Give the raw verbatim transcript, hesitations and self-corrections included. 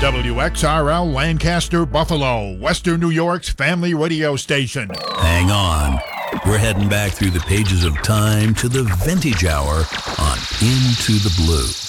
W X R L Lancaster, Buffalo, Western New York's family radio station. Hang on. We're heading back through the pages of time to the vintage hour on Into the Blue.